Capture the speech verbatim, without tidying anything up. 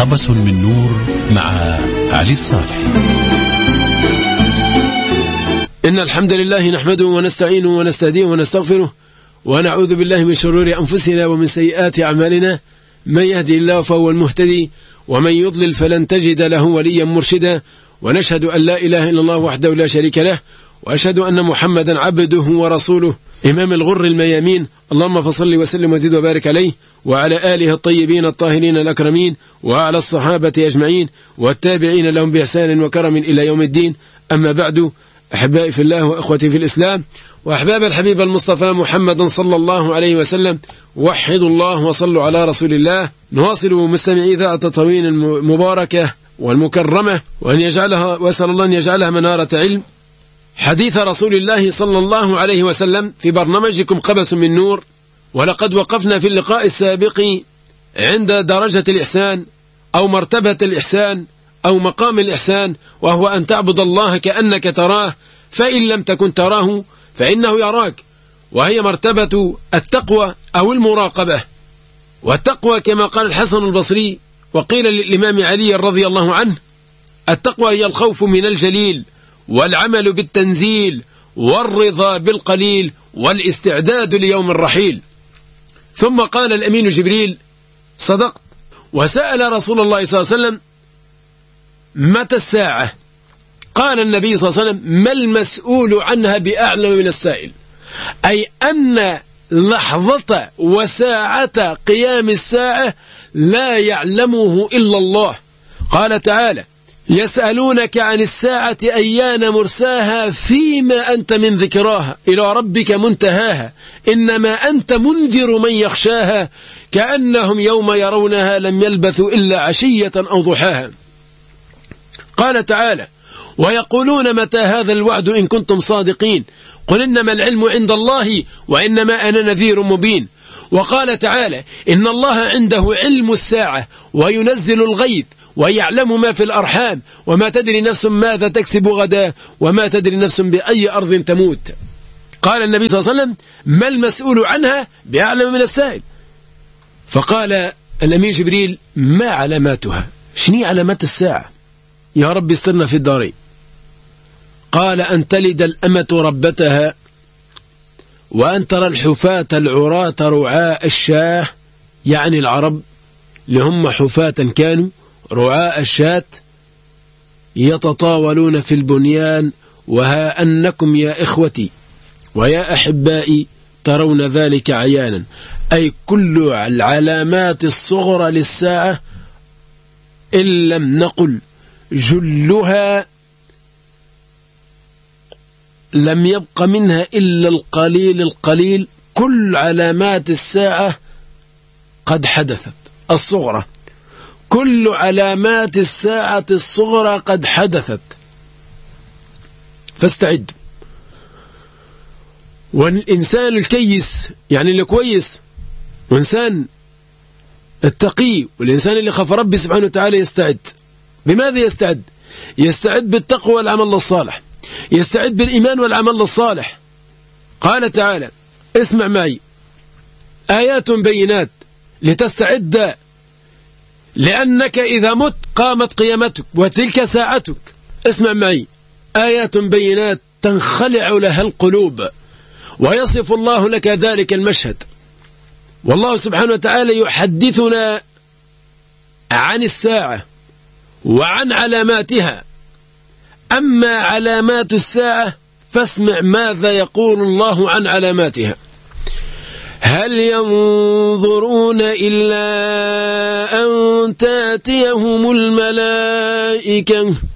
قبس من نور مع علي الصالحي. إن الحمد لله نحمده ونستعينه ونستهديه ونستغفره ونعوذ بالله من شرور أنفسنا ومن سيئات أعمالنا. من يهدي الله فهو المهتدي ومن يضلل فلن تجد له وليا مرشدا. ونشهد أن لا إله إلا الله وحده لا شريك له، وأشهد أن محمدا عبده ورسوله إمام الغر الميامين. اللهم فصل وسلم وزد وبارك عليه وعلى آله الطيبين الطاهرين الأكرمين وعلى الصحابة أجمعين والتابعين لهم بإحسان وكرم إلى يوم الدين. أما بعد، أحبائي في الله وأخوتي في الإسلام وأحباب الحبيب المصطفى محمد صلى الله عليه وسلم، وحدوا الله وصلوا على رسول الله. نواصل مستمعي إذاعة تطاوين المباركة والمكرمة، وأن يجعلها وأسأل الله أن يجعلها منارة علم، حديث رسول الله صلى الله عليه وسلم في برنامجكم قبس من نور. ولقد وقفنا في اللقاء السابق عند درجة الإحسان أو مرتبة الإحسان أو مقام الإحسان، وهو أن تعبد الله كأنك تراه، فإن لم تكن تراه فإنه يراك، وهي مرتبة التقوى أو المراقبة. والتقوى كما قال الحسن البصري وقيل للإمام علي رضي الله عنه: التقوى هي الخوف من الجليل والعمل بالتنزيل والرضا بالقليل والاستعداد ليوم الرحيل. ثم قال الأمين جبريل: صدقت. وسأل رسول الله صلى الله عليه وسلم: متى الساعة؟ قال النبي صلى الله عليه وسلم: ما المسؤول عنها بأعلم من السائل، أي أن لحظة وساعة قيام الساعة لا يعلمه إلا الله. قال تعالى: يسألونك عن الساعة أيان مرساها فيما أنت من ذكراها إلى ربك منتهاها إنما أنت منذر من يخشاها كأنهم يوم يرونها لم يلبثوا إلا عشية أو ضحاها. قال تعالى: ويقولون متى هذا الوعد إن كنتم صادقين قل إنما العلم عند الله وإنما أنا نذير مبين. وقال تعالى: إن الله عنده علم الساعة وينزل الغيث ويعلم ما في الأرحام وما تدري نفس ماذا تكسب غدا وما تدري نفس بأي أرض تموت. قال النبي صلى الله عليه وسلم: ما المسؤول عنها بأعلم من السائل. فقال الأمين جبريل: ما علاماتها؟ شنو علامات الساعة يا رب استرنا في الدارين؟ قال: أن تلد الأمة ربتها، وأن ترى الحفاة العراة رعاء الشاه، يعني العرب لهم حفاة كانوا رعاء الشاة يتطاولون في البنيان، وها أنكم يا إخوتي ويا أحبائي ترون ذلك عيانا. أي كل العلامات الصغرى للساعة إن لم نقل جلها لم يبق منها إلا القليل القليل. كل علامات الساعة قد حدثت الصغرى، كل علامات الساعة الصغرى قد حدثت، فاستعدوا. والإنسان الكيس يعني اللي كويس، وإنسان التقي والإنسان اللي خاف ربي سبحانه وتعالى يستعد. بماذا يستعد؟ يستعد بالتقوى والعمل الصالح، يستعد بالإيمان والعمل الصالح. قال تعالى: اسمع معي: آيات بينات لتستعد، لأنك إذا مت قامت قيامتك وتلك ساعتك. اسمع معي: آيات بينات تنخلع لها القلوب، ويصف الله لك ذلك المشهد. والله سبحانه وتعالى يحدثنا عن الساعة وعن علاماتها. أما علامات الساعة فاسمع ماذا يقول الله عن علاماتها: هل ينظرون إلا أن تأتيهم الملائكة